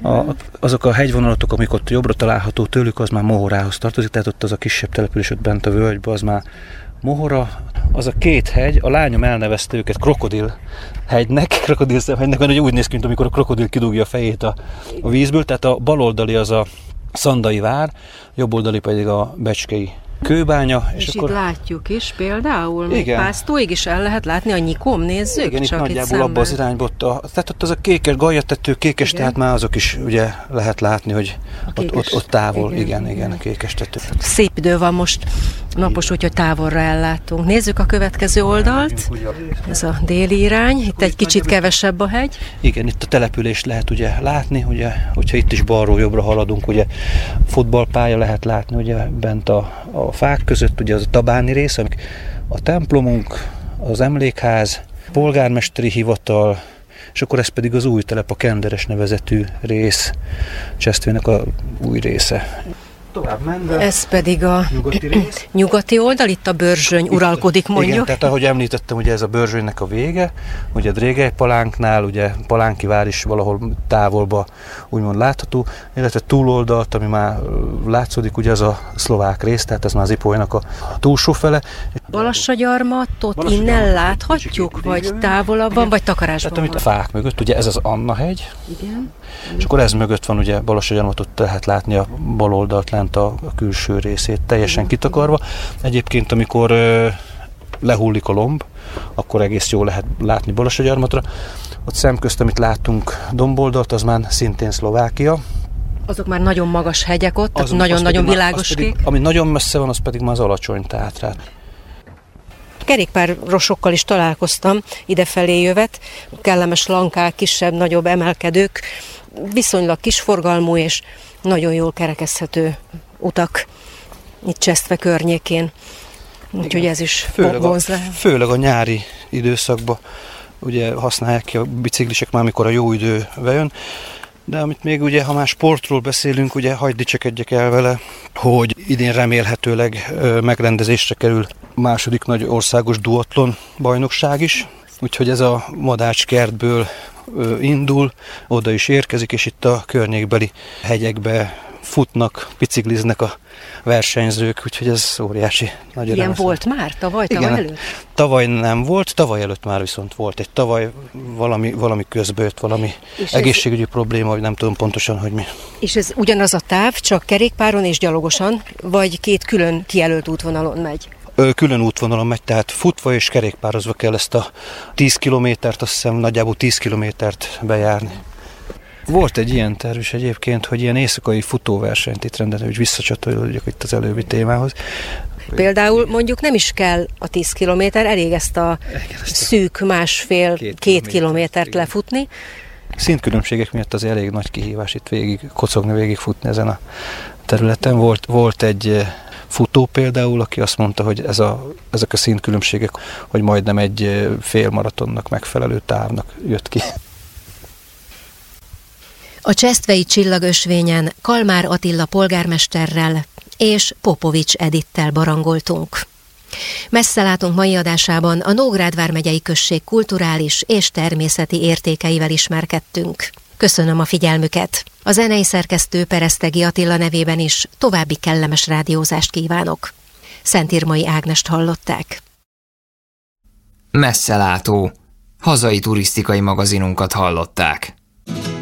Azok a hegyvonalatok, amik ott jobbra található tőlük, az már Mohorához tartozik, tehát ott az a kisebb település ott bent a völgyben, az már Mohora. Az a két hegy, a lányom elnevezte őket krokodilszemhegynek, mert úgy néz ki, mint amikor a krokodil kidugja a fejét a vízből, tehát a baloldali az a Szandai vár, jobboldali pedig a becskei kőbánya. És akkor... itt látjuk is például, még Pásztóig is el lehet látni a Nyikom, nézzük. Igen, itt nagyjából abban az irányban, tehát ott az a kékes, galjatető, kékes, igen. Tehát már azok is ugye lehet látni, hogy ott távol, igen, kékes tető. Szép idő van most, napos, úgyhogy távolra ellátunk. Nézzük a következő oldalt, ez a déli irány, itt egy kicsit kevesebb a hegy. Igen, itt a települést lehet ugye látni, ugye, hogyha itt is balról jobbra haladunk, ugye futballpálya lehet látni, ugye bent a fák között, ugye az a Tabáni rész, amik a templomunk, az emlékház, polgármesteri hivatal, és akkor ez pedig az új telep, a Kenderes nevezetű rész, Csesztvének a új része. Tovább menve. Ez pedig a nyugati oldal, itt a Börzsöny uralkodik, mondjuk. Igen, tehát ahogy említettem, ugye ez a Börzsönynek a vége, ugye Drégely palánknál, ugye Palánki vár is valahol távolba úgymond látható, illetve túloldalt, ami már látszódik, ugye az a szlovák rész, tehát ez már az Ipolynak a túlsó fele. Balassagyarmatot innen láthatjuk, vagy távolabban, vagy takarásban? Tehát amit a fák mögött, ugye ez az Anna-hegy, igen. És akkor ez mögött van ugye Balassagyarmatot lehet látni a bal oldalt lent a külső részét teljesen kitakarva. Egyébként amikor lehullik a lomb, akkor egész jól lehet látni Balassagyarmatra. Ott szemközt, amit láttunk domboldalt, az már szintén Szlovákia. Azok már nagyon magas hegyek ott, tehát nagyon-nagyon világos kék. Ami nagyon messze van, az pedig már az Alacsony-Tátrát. Kerékpárosokkal is találkoztam idefelé jövet, kellemes lankák, kisebb-nagyobb emelkedők, viszonylag kisforgalmú és nagyon jól kerekezhető utak itt Csesztve környékén. Úgyhogy ez is vonz lehet. Főleg a nyári időszakban ugye használják ki a biciklisek már, amikor a jó idő bejön. De amit még ugye, ha már sportról beszélünk, ugye hagyd dicsekedjek el vele, hogy idén remélhetőleg megrendezésre kerül második nagy országos duatlon bajnokság is. Úgyhogy ez a Madácskertből indul, oda is érkezik, és itt a környékbeli hegyekbe futnak, bicikliznek a versenyzők, úgyhogy ez óriási. Ilyen volt már tavaly előtt? Tavaly nem volt, tavaly előtt már viszont volt egy valami közbejött, valami egészségügyi probléma, vagy nem tudom pontosan, hogy mi. És ez ugyanaz a táv, csak kerékpáron és gyalogosan, vagy két külön kijelölt útvonalon megy? Külön útvonalon megy, tehát futva és kerékpározva kell ezt a 10 kilométert, azt hiszem nagyjából 10 kilométert bejárni. Volt egy ilyen terv is egyébként, hogy ilyen éjszakai futóversenyt itt rendelni, hogy visszacsatoljak itt az előbbi témához. Például mondjuk nem is kell a 10 kilométer, elég ezt a szűk másfél-két kilométert lefutni. Szintkülönbségek miatt az elég nagy kihívás itt végig futni ezen a területen. Volt egy futó például, aki azt mondta, hogy ezek a szintkülönbségek, hogy majdnem egy félmaratonnak megfelelő távnak jött ki. A csesztvei Csillagösvényen Kalmár Attila polgármesterrel és Popovics Edittel barangoltunk. Messze látunk mai adásában a Nógrád vármegyei község kulturális és természeti értékeivel ismerkedtünk. Köszönöm a figyelmüket! A zenei szerkesztő Peresztegi Attila nevében is további kellemes rádiózást kívánok. Szentírmai Ágnest hallották. Messzelátó, hazai turisztikai magazinunkat hallották.